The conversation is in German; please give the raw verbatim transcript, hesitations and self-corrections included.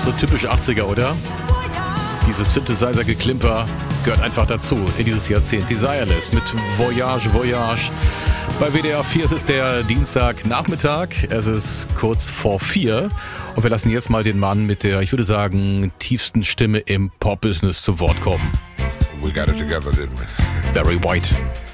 so typisch achtziger, oder? Dieses Synthesizer-Geklimper gehört einfach dazu in dieses Jahrzehnt. Desireless mit Voyage, Voyage. Bei W D R vier ist es der Dienstagnachmittag. Es ist kurz vor vier. Und wir lassen jetzt mal den Mann mit der, ich würde sagen, tiefsten Stimme im Pop-Business zu Wort kommen. We got it together, didn't we? Barry White.